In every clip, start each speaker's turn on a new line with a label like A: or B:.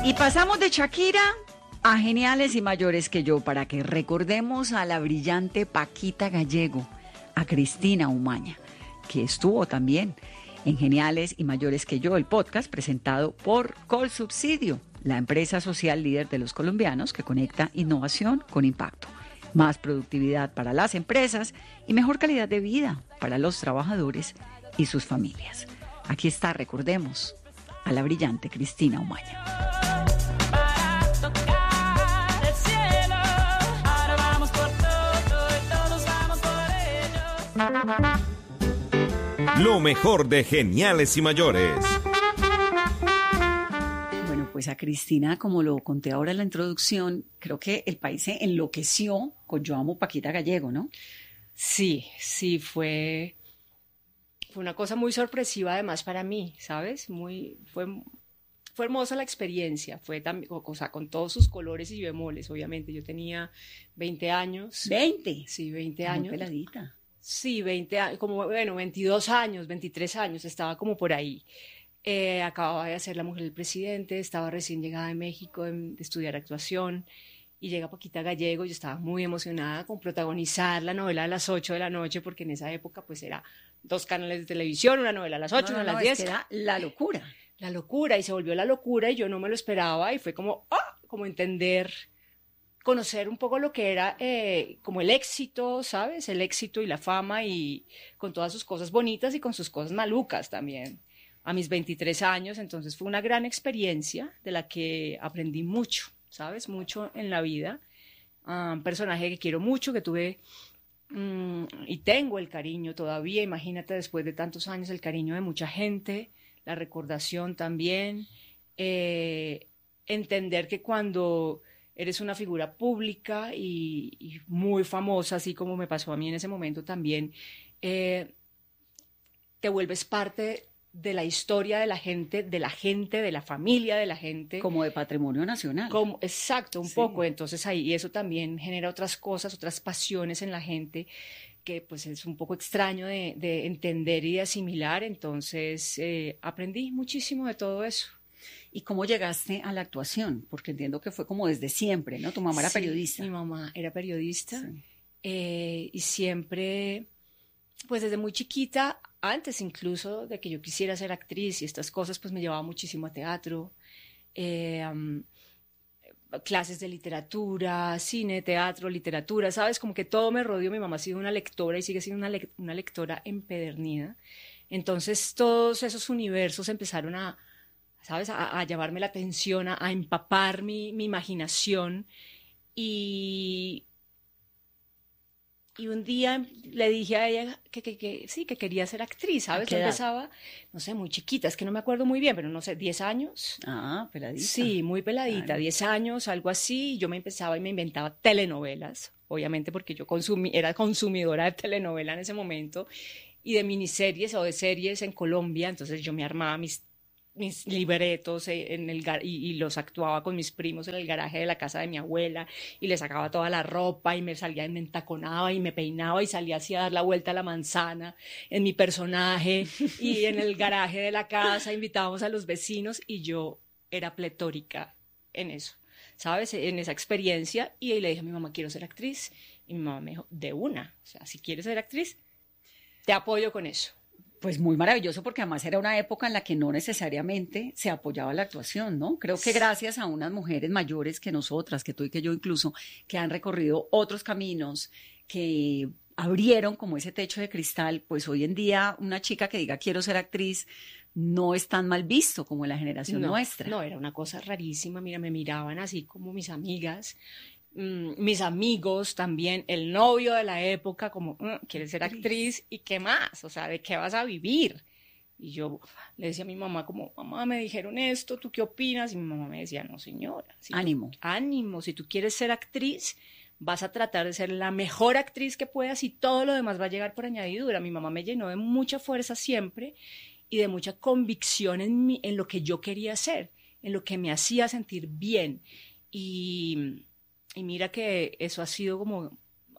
A: Y pasamos de Shakira a Geniales y Mayores que Yo, para que recordemos a la brillante Paquita Gallego, a Cristina Umaña, que estuvo también en Geniales y Mayores que Yo, el podcast presentado por Colsubsidio, la empresa social líder de los colombianos que conecta innovación con impacto, más productividad para las empresas y mejor calidad de vida para los trabajadores y sus familias. Aquí está, recordemos, a la brillante Cristina Umaña.
B: Lo mejor de Geniales y Mayores.
A: Bueno, pues a Cristina, como lo conté ahora en la introducción, creo que el país se enloqueció con Yo Amo Paquita Gallego, ¿no?
C: Sí, fue una cosa muy sorpresiva además para mí, ¿sabes? Fue hermosa la experiencia, fue también, o sea, con todos sus colores y bemoles, obviamente. Yo tenía 20 años.
A: ¿20?
C: Sí, 20
A: Muy
C: años.
A: peladita.
C: Sí, 20 años, como, bueno, 22 años, 23 años, estaba como por ahí. Acababa de ser la mujer del presidente, estaba recién llegada de México de estudiar actuación, y llega Paquita Gallego. Yo estaba muy emocionada con protagonizar la novela a las 8 de la noche, porque en esa época pues era 2 canales de televisión, una novela a las 8, una a las 10.
A: Es que era la locura.
C: La locura, y se volvió la locura, y yo no me lo esperaba, y fue como, como entender, conocer un poco lo que era como el éxito, ¿sabes? El éxito y la fama, y con todas sus cosas bonitas y con sus cosas malucas también, a mis 23 años. Entonces fue una gran experiencia de la que aprendí mucho, ¿sabes? Mucho en la vida. Un personaje que quiero mucho, que tuve y tengo el cariño todavía, imagínate, después de tantos años, el cariño de mucha gente, la recordación también, entender que cuando eres una figura pública y muy famosa, así como me pasó a mí en ese momento también, te vuelves parte de la historia de la gente, de la familia de la gente.
A: Como de patrimonio nacional.
C: Exacto, un poco. Entonces ahí, y eso también genera otras cosas, otras pasiones en la gente, que pues es un poco extraño de entender y de asimilar. Entonces aprendí muchísimo de todo eso.
A: ¿Y cómo llegaste a la actuación? Porque entiendo que fue como desde siempre, ¿no? Tu mamá era periodista.
C: Mi mamá era periodista,
A: sí.
C: Y siempre, pues desde muy chiquita, antes incluso de que yo quisiera ser actriz y estas cosas, pues me llevaba muchísimo a teatro, clases de literatura, cine, teatro, literatura, ¿sabes? Como que todo me rodeó. Mi mamá ha sido una lectora y sigue siendo una lectora empedernida. Entonces todos esos universos empezaron ¿sabes? A llamarme la atención, a empapar mi imaginación. Y un día le dije a ella que sí, que quería ser actriz, ¿sabes? Yo empezaba, no sé, muy chiquita, es que no me acuerdo muy bien, pero no sé, 10 años.
A: Ah, peladita.
C: Sí, muy peladita, claro. 10 años, algo así. Yo me empezaba y me inventaba telenovelas, obviamente porque yo era consumidora de telenovela en ese momento, y de miniseries o de series en Colombia. Entonces yo me armaba mis libretos y los actuaba con mis primos en el garaje de la casa de mi abuela, y le sacaba toda la ropa y me salía y me entaconaba y me peinaba y salía así a dar la vuelta a la manzana en mi personaje, y en el garaje de la casa invitábamos a los vecinos, y yo era pletórica en eso, ¿sabes? En esa experiencia. Y le dije a mi mamá, quiero ser actriz, y mi mamá me dijo, de una, o sea, si quieres ser actriz, te apoyo con eso.
A: Pues muy maravilloso, porque además era una época en la que no necesariamente se apoyaba la actuación, ¿no? Creo que gracias a unas mujeres mayores que nosotras, que tú y que yo incluso, que han recorrido otros caminos, que abrieron como ese techo de cristal, pues hoy en día una chica que diga quiero ser actriz no es tan mal visto como en la generación nuestra.
C: No, era una cosa rarísima. Mira, me miraban así como mis amigas, mis amigos también, el novio de la época, como, ¿quieres ser actriz? ¿Y qué más? O sea, ¿de qué vas a vivir? Y yo le decía a mi mamá como, mamá, me dijeron esto, ¿tú qué opinas? Y mi mamá me decía, no, señora. Ánimo, si tú quieres ser actriz, vas a tratar de ser la mejor actriz que puedas, y todo lo demás va a llegar por añadidura. Mi mamá me llenó de mucha fuerza siempre y de mucha convicción en lo que yo quería hacer, en lo que me hacía sentir bien. Y mira que eso ha sido como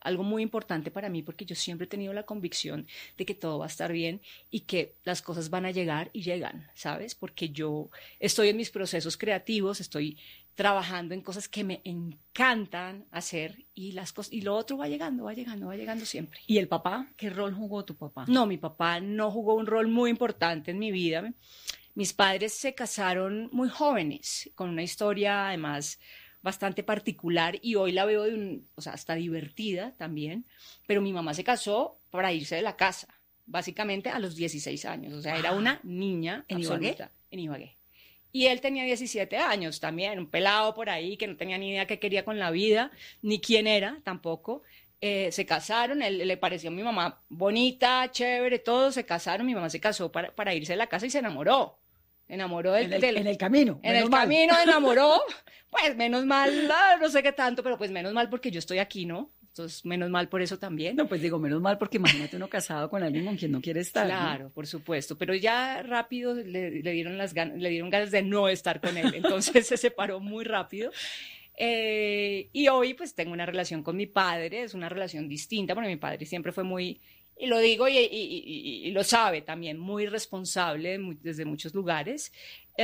C: algo muy importante para mí, porque yo siempre he tenido la convicción de que todo va a estar bien y que las cosas van a llegar y llegan, ¿sabes? Porque yo estoy en mis procesos creativos, estoy trabajando en cosas que me encantan hacer y y lo otro va llegando, va llegando, va llegando siempre.
A: ¿Y el papá? ¿Qué rol jugó tu papá?
C: No, mi papá no jugó un rol muy importante en mi vida. Mis padres se casaron muy jóvenes, con una historia además bastante particular, y hoy la veo o sea, hasta divertida también, pero mi mamá se casó para irse de la casa, básicamente a los 16 años, o sea, era una niña
A: ¿En
C: absoluta.
A: Ibagué?
C: En Ibagué. Y él tenía 17 años también, un pelado por ahí que no tenía ni idea qué quería con la vida, ni quién era tampoco. Se casaron, él le pareció a mi mamá bonita, chévere, todo, se casaron, mi mamá se casó para irse de la casa y se enamoró. Enamoró
A: En el camino.
C: En el camino enamoró, pues menos mal, no sé qué tanto, pero pues menos mal porque yo estoy aquí, ¿no? Entonces, menos mal por eso también.
A: No, pues digo, menos mal, porque imagínate uno casado con alguien con quien no quiere estar.
C: Claro,
A: ¿no?
C: por supuesto, pero ya rápido le dieron le dieron ganas de no estar con él, entonces se separó muy rápido. Y hoy pues tengo una relación con mi padre, es una relación distinta, porque mi padre siempre fue muy, y lo digo y lo sabe también, muy responsable desde muchos lugares.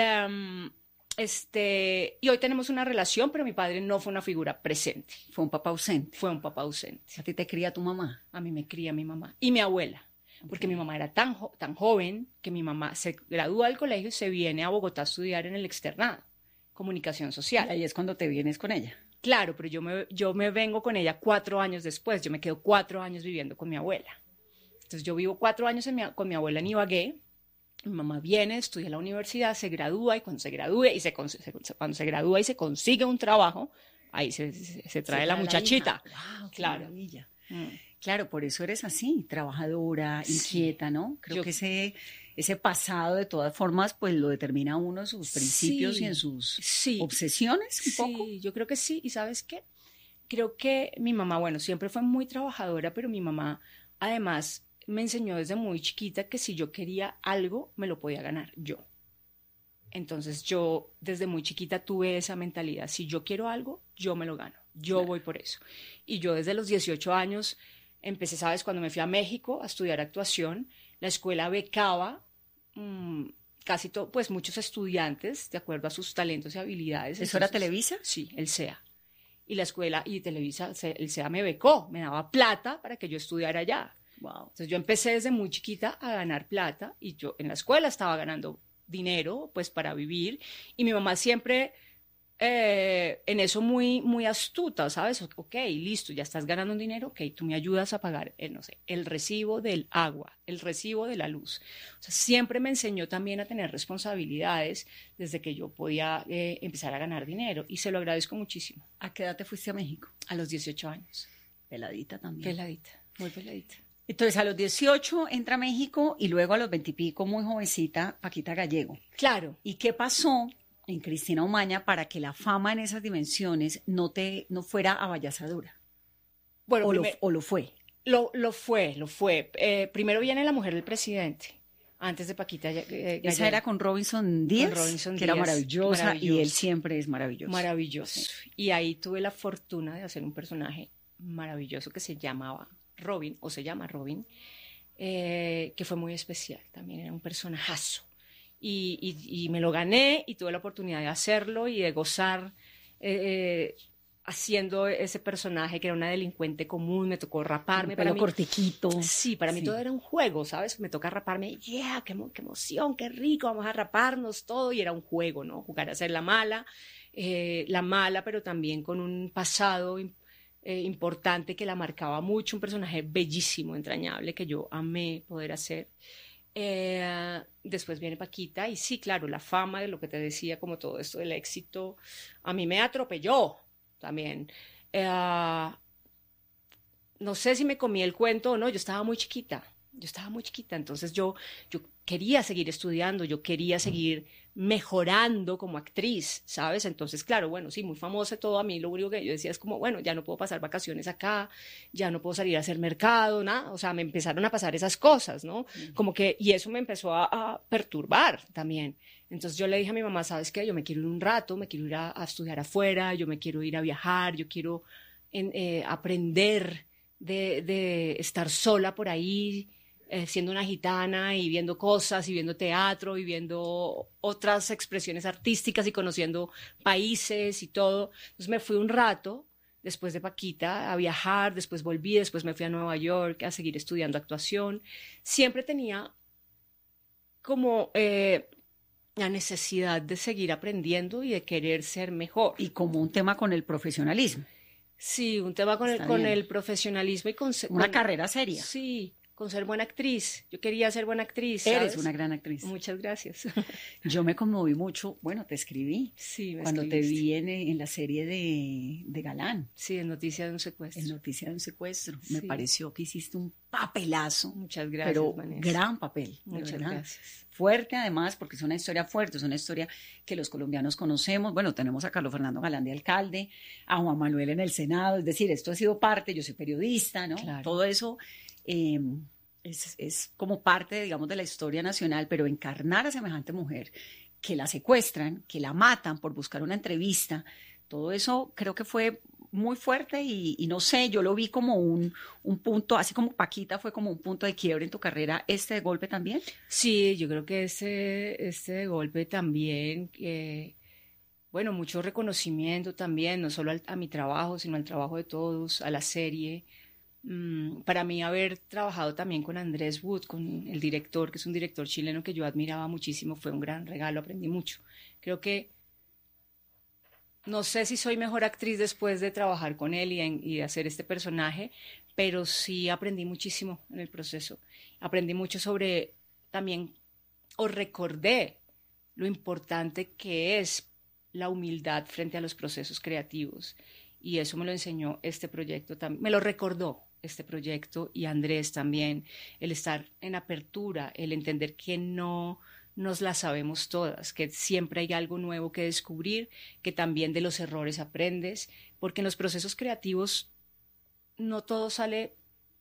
C: Y hoy tenemos una relación, pero mi padre no fue una figura presente.
A: Fue un papá ausente.
C: Fue un papá ausente.
A: ¿A ti te cría tu mamá?
C: A mí me cría mi mamá y mi abuela, porque mi mamá era tan joven que mi mamá se gradúa del colegio y se viene a Bogotá a estudiar en el externado, comunicación social.
A: Y ahí es cuando te vienes con ella.
C: Claro, pero yo me vengo con ella 4 años después, yo me quedo 4 años viviendo con mi abuela. Entonces yo vivo 4 años con mi abuela en Ibagué. Mi mamá viene, estudia en la universidad, se gradúa, y cuando se gradúa y se consigue un trabajo, ahí se trae la muchachita.
A: Wow,
C: claro.
A: Maravilla. Claro, por eso eres así, trabajadora, inquieta, ¿no? Creo que ese pasado, de todas formas, pues lo determina uno en sus principios y en sus obsesiones, un poco.
C: Sí, yo creo que sí. ¿Y sabes qué? Creo que mi mamá, bueno, siempre fue muy trabajadora, pero mi mamá, además, me enseñó desde muy chiquita que si yo quería algo, me lo podía ganar yo. Entonces yo desde muy chiquita tuve esa mentalidad. Si yo quiero algo, yo me lo gano. Yo voy por eso. Y yo desde los 18 años empecé, ¿sabes? Cuando me fui a México a estudiar actuación, la escuela becaba casi todo, pues muchos estudiantes de acuerdo a sus talentos y habilidades.
A: ¿Eso era Televisa?
C: Sí, el SEA. Y la escuela y Televisa, el SEA me becó, me daba plata para que yo estudiara allá.
A: Wow.
C: Entonces yo empecé desde muy chiquita a ganar plata y yo en la escuela estaba ganando dinero pues para vivir, y mi mamá siempre en eso muy, muy astuta, ¿sabes? Ok, listo, ya estás ganando un dinero, ok, tú me ayudas a pagar, no sé, el recibo del agua, el recibo de la luz. O sea, siempre me enseñó también a tener responsabilidades desde que yo podía empezar a ganar dinero, y se lo agradezco muchísimo.
A: ¿A qué edad te fuiste a México?
C: A los 18 años.
A: Peladita también.
C: Peladita, muy peladita.
A: Entonces, a los 18 entra a México y luego a los 20 y pico, muy jovencita, Paquita Gallego.
C: Claro.
A: ¿Y qué pasó en Cristina Umaña para que la fama en esas dimensiones no fuera abayazadora?
C: Bueno,
A: ¿O lo fue?
C: Lo fue. Primero viene La mujer del presidente, antes de Paquita Gallego.
A: Esa era con Robinson Díaz, que era maravillosa, y él siempre es maravilloso.
C: Maravilloso.
A: Sí.
C: Y ahí tuve la fortuna de hacer un personaje maravilloso que se llamaba Robin, o se llama Robin, que fue muy especial, también era un personajazo. Y me lo gané y tuve la oportunidad de hacerlo y de gozar haciendo ese personaje que era una delincuente común. Me tocó raparme.
A: Pelo cortiquito.
C: Sí, para mí todo era un juego, ¿sabes? Me toca raparme, qué emoción, qué rico, vamos a raparnos todo, y era un juego, ¿no? Jugar a ser la mala, pero también con un pasado importante que la marcaba mucho, un personaje bellísimo, entrañable, que yo amé poder hacer. Después viene Paquita, y sí, claro, la fama de lo que te decía, como todo esto del éxito, a mí me atropelló también. No sé si me comí el cuento o no, yo estaba muy chiquita, entonces yo quería seguir estudiando, yo quería seguir mejorando como actriz, ¿sabes? Entonces, claro, bueno, sí, muy famosa todo, a mí lo único que yo decía es como, bueno, ya no puedo pasar vacaciones acá, ya no puedo salir a hacer mercado, nada, o sea, me empezaron a pasar esas cosas, ¿no? Como que, y eso me empezó a perturbar también. Entonces yo le dije a mi mamá, ¿sabes qué? Yo me quiero ir un rato, me quiero ir a estudiar afuera, yo me quiero ir a viajar, yo quiero aprender de estar sola por ahí, siendo una gitana y viendo cosas y viendo teatro y viendo otras expresiones artísticas y conociendo países y todo. Entonces me fui un rato después de Paquita a viajar, después volví, después me fui a Nueva York a seguir estudiando actuación. Siempre tenía como la necesidad de seguir aprendiendo y de querer ser mejor.
A: Y como un tema con el profesionalismo.
C: Sí, un tema con el profesionalismo y
A: una carrera seria.
C: Sí, con ser buena actriz. Yo quería ser buena actriz,
A: ¿sabes?
C: Eres
A: una gran actriz.
C: Muchas gracias.
A: Yo me conmoví mucho, bueno, te escribí.
C: Sí,
A: cuando te vi en la serie de Galán.
C: Sí, en Noticia de un secuestro.
A: En Noticia de un secuestro. Sí. Me pareció que hiciste un papelazo.
C: Muchas gracias,
A: pero
C: Vanessa.
A: Gran papel.
C: Muchas gracias.
A: Fuerte además, porque es una historia fuerte, es una historia que los colombianos conocemos. Bueno, tenemos a Carlos Fernando Galán de alcalde, a Juan Manuel en el Senado, es decir, esto ha sido parte, yo soy periodista, ¿no?
C: Claro.
A: Todo eso es como parte, digamos, de la historia nacional, pero encarnar a semejante mujer, que la secuestran, que la matan por buscar una entrevista, todo eso creo que fue muy fuerte y no sé, yo lo vi como un punto, así como Paquita fue como un punto de quiebre en tu carrera, ¿este golpe también?
C: Sí, yo creo que este golpe también, bueno, mucho reconocimiento también, no solo a mi trabajo, sino al trabajo de todos, a la serie. Para mí haber trabajado también con Andrés Wood, con el director, que es un director chileno que yo admiraba muchísimo, fue un gran regalo, aprendí mucho. Creo que no sé si soy mejor actriz después de trabajar con él y de hacer este personaje, pero sí aprendí muchísimo en el proceso. Aprendí mucho sobre también, o recordé lo importante que es la humildad frente a los procesos creativos. Y eso me lo enseñó este proyecto también, me lo recordó este proyecto y Andrés también, el estar en apertura, el entender que no nos la sabemos todas, que siempre hay algo nuevo que descubrir, que también de los errores aprendes, porque en los procesos creativos no todo sale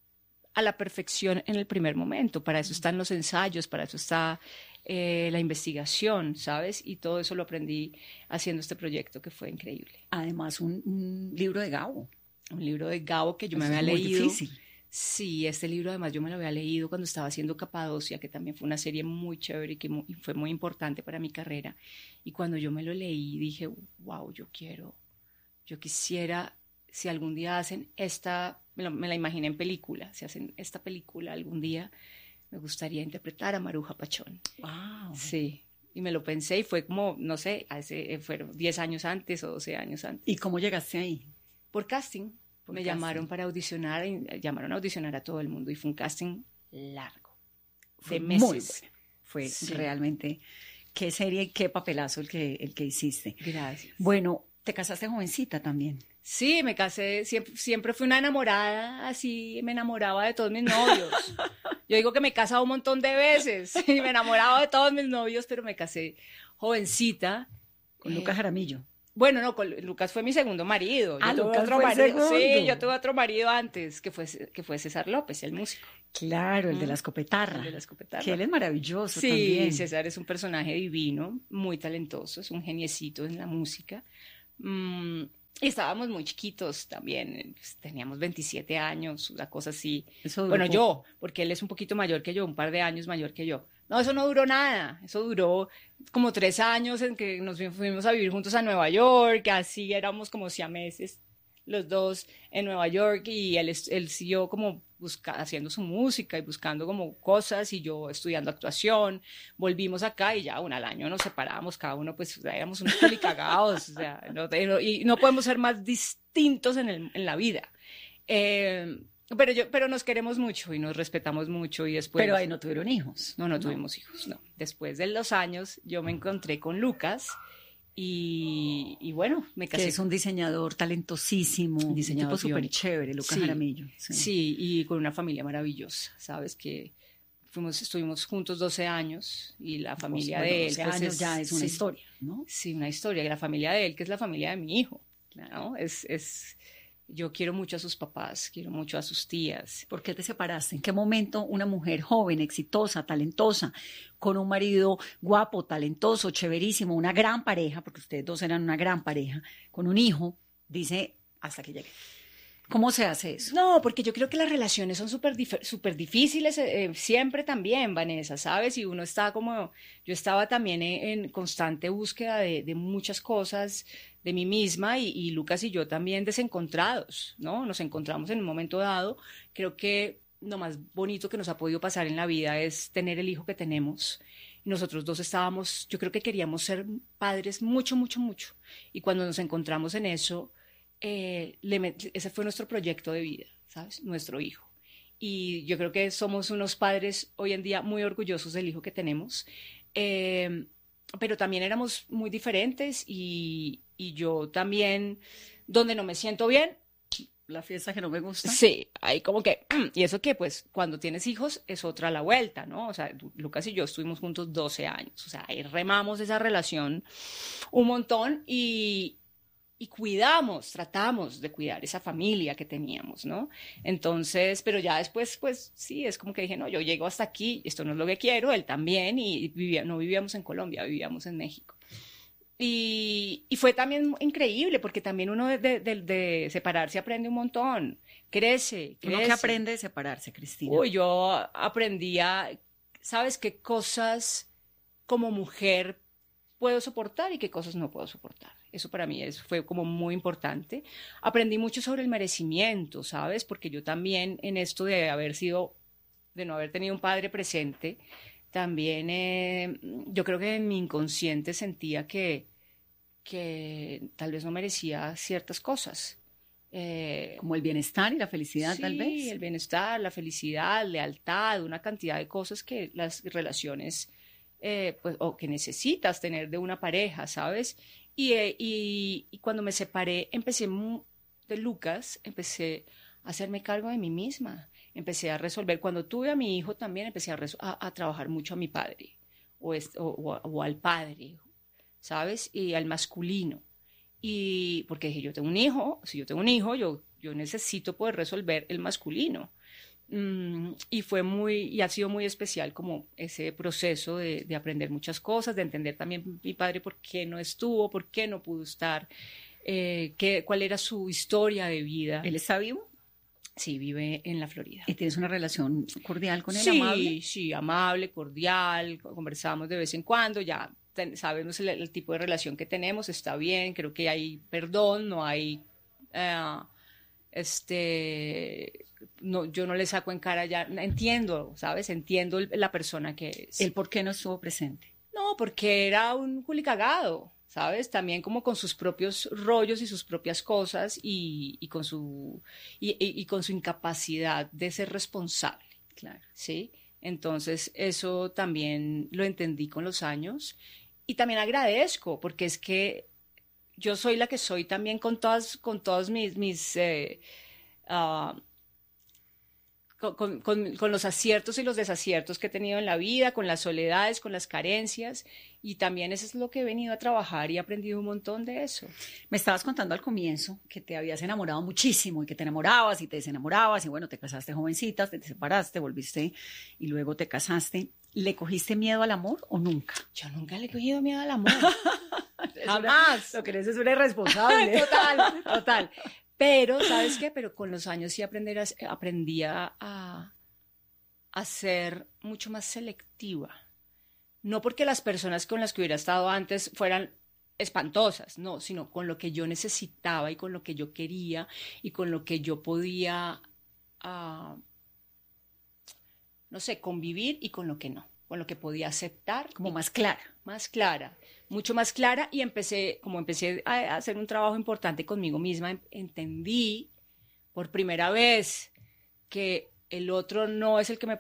C: a la perfección en el primer momento, para eso están los ensayos, para eso está la investigación, ¿sabes? Y todo eso lo aprendí haciendo este proyecto que fue increíble.
A: Además, un libro de Gabo.
C: Un libro de Gabo que yo me había leído. Difícil. Sí, este libro además yo me lo había leído cuando estaba haciendo Capadocia, que también fue una serie muy chévere y fue muy importante para mi carrera. Y cuando yo me lo leí dije, wow, yo quisiera, si algún día hacen me la imaginé en película, si hacen esta película algún día, me gustaría interpretar a Maruja Pachón.
A: Wow.
C: Sí, y me lo pensé y fue como, no sé, fueron 10 años antes o 12 años antes.
A: ¿Y cómo llegaste ahí?
C: Por casting. Me llamaron para audicionar, llamaron a audicionar a todo el mundo y fue un casting largo, de meses.
A: Muy bueno. Fue realmente, qué serie y qué papelazo el que hiciste.
C: Gracias.
A: Bueno, te casaste jovencita también.
C: Sí, me casé, siempre fui una enamorada, así me enamoraba de todos mis novios. Yo digo que me he casado un montón de veces y me enamoraba de todos mis novios, pero me casé jovencita.
A: Con Lucas Jaramillo.
C: Bueno, no, Lucas fue mi segundo marido.
A: Lucas fue el segundo.
C: Sí, yo tuve otro marido antes, que fue César López, el músico.
A: Claro, el de la escopetarra.
C: El de la escopetarra.
A: Que él es maravilloso
C: Sí,
A: también.
C: César es un personaje divino, muy talentoso, es un geniecito en la música. Y estábamos muy chiquitos también, teníamos 27 años, una cosa así. Bueno, yo, porque él es un poquito mayor que yo, un par de años mayor que yo. No, eso no duró nada, eso duró como 3 años en que nos fuimos a vivir juntos a Nueva York, así éramos como siameses los dos en Nueva York y él siguió como haciendo su música y buscando como cosas y yo estudiando actuación. Volvimos acá y ya al año nos separamos, cada uno pues éramos unos culicagados, o sea, y no podemos ser más distintos en la vida. Pero nos queremos mucho y nos respetamos mucho y después...
A: Pero ahí no tuvieron hijos.
C: No tuvimos hijos, no. Después de los años yo me encontré con Lucas y bueno, me casé.
A: Que es un diseñador talentosísimo, un tipo súper chévere, Lucas Jaramillo.
C: Sí, y con una familia maravillosa, ¿sabes? Que estuvimos juntos 12 años y la familia de él...
A: 12 años ya es una historia, ¿no?
C: Sí, una historia. Y la familia de él, que es la familia de mi hijo, ¿no? Yo quiero mucho a sus papás, quiero mucho a sus tías.
A: ¿Por qué te separaste? ¿En qué momento una mujer joven, exitosa, talentosa, con un marido guapo, talentoso, chéverísimo, una gran pareja, porque ustedes dos eran una gran pareja, con un hijo, dice hasta que llegue? ¿Cómo se hace eso?
C: No, porque yo creo que las relaciones son súper difíciles, siempre también, Vanessa, ¿sabes? Y uno está como, yo estaba también en constante búsqueda de muchas cosas de mí misma y Lucas y yo también desencontrados, ¿no? Nos encontramos en un momento dado. Creo que lo más bonito que nos ha podido pasar en la vida es tener el hijo que tenemos. Nosotros dos estábamos, yo creo que queríamos ser padres mucho, mucho, mucho. Y cuando nos encontramos en eso, ese fue nuestro proyecto de vida, ¿sabes? Nuestro hijo. Y yo creo que somos unos padres hoy en día muy orgullosos del hijo que tenemos, pero también éramos muy diferentes y yo también, donde no me siento bien,
A: La fiesta que no me gusta.
C: sí, ahí como que, y eso que pues cuando tienes hijos es otra la vuelta, ¿no? O sea, Lucas y yo estuvimos juntos 12 años, o sea, ahí remamos esa relación un montón y tratamos de cuidar esa familia que teníamos, ¿no? Entonces, pero ya después, pues sí, es como que dije, no, yo llego hasta aquí, esto no es lo que quiero, él también, y no vivíamos en Colombia, vivíamos en México. Y fue también increíble, porque también uno de separarse aprende un montón, crece.
A: ¿Uno qué aprende de separarse, Cristina?
C: Uy, yo aprendía, ¿sabes qué cosas como mujer puedo soportar y qué cosas no puedo soportar? Eso para mí fue como muy importante. Aprendí mucho sobre el merecimiento, ¿sabes? Porque yo también en esto de no haber tenido un padre presente, también yo creo que en mi inconsciente sentía que tal vez no merecía ciertas cosas.
A: Como el bienestar y la felicidad,
C: Sí,
A: tal vez.
C: el bienestar, la felicidad, lealtad, una cantidad de cosas que las relaciones, pues, o que necesitas tener de una pareja, ¿sabes? Y cuando me separé, de Lucas, empecé a hacerme cargo de mí misma, empecé a resolver. Cuando tuve a mi hijo también empecé a trabajar mucho a mi padre o al padre, ¿sabes? Y al masculino. Y porque dije, yo tengo un hijo, si yo tengo un hijo, yo necesito poder resolver el masculino. Y ha sido muy especial como ese proceso de aprender muchas cosas, de entender también mi padre por qué no estuvo, por qué no pudo estar, cuál era su historia de vida.
A: ¿Él está vivo?
C: Sí, vive en la Florida.
A: ¿Y tienes una relación cordial con él,
C: Sí,
A: amable?
C: sí, amable, cordial, conversamos de vez en cuando, ya sabemos el tipo de relación que tenemos, está bien, creo que hay perdón, no hay... no, yo no le saco en cara ya, entiendo, ¿sabes? Entiendo la persona que es.
A: ¿Él por qué no estuvo presente?
C: No, porque era un culicagado, ¿sabes? También como con sus propios rollos y sus propias cosas y con su incapacidad de ser responsable.
A: Claro.
C: ¿Sí? Entonces eso también lo entendí con los años y también agradezco porque es que yo soy la que soy también con todos mis con los aciertos y los desaciertos que he tenido en la vida, con las soledades, con las carencias, y también eso es lo que he venido a trabajar y he aprendido un montón de eso.
A: Me estabas contando al comienzo que te habías enamorado muchísimo y que te enamorabas y te desenamorabas y bueno, te casaste jovencita, te separaste, volviste y luego te casaste. ¿Le cogiste miedo al amor o nunca?
C: Yo nunca le he cogido miedo al amor. Jamás.
A: Lo que eres es una irresponsable.
C: Total. Pero, ¿sabes qué? Pero con los años sí aprendí a ser mucho más selectiva. No porque las personas con las que hubiera estado antes fueran espantosas, no, sino con lo que yo necesitaba y con lo que yo quería y con lo que yo podía, no sé, convivir y con lo que no, con lo que podía aceptar.
A: Como más clara.
C: Más clara, mucho más clara, y empecé a hacer un trabajo importante conmigo misma, entendí por primera vez que el otro no es el que me